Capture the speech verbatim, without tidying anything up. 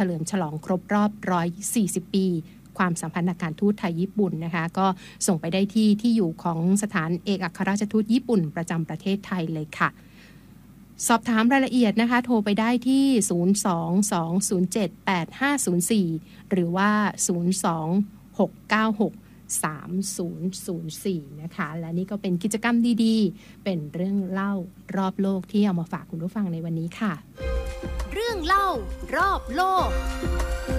ลิมฉลองครบรอบหนึ่งร้อยสี่สิบปีความสัมพันธ์ทางการทูตไทยญี่ปุ่นนะคะก็ส่งไปได้ที่ที่อยู่ของสถานเอกอัครราชทูตญี่ปุ่นประจำประเทศไทยเลยค่ะสอบถามรายละเอียดนะคะโทรไปได้ที่ศูนย์ สอง สอง ศูนย์ เจ็ด แปด ห้า ศูนย์ สี่หรือว่าศูนย์ สอง หก เก้า หก สาม ศูนย์ ศูนย์ สี่นะคะและนี่ก็เป็นกิจกรรมดีๆเป็นเรื่องเล่ารอบโลกที่เอามาฝากคุณผู้ฟังในวันนี้ค่ะเรื่องเล่ารอบโลก